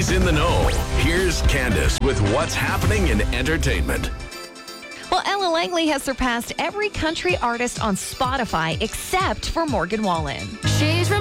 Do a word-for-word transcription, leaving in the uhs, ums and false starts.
She's in the know. Here's Candace with what's happening in entertainment. Well, Ella Langley has surpassed every country artist on Spotify except for Morgan Wallen. She's from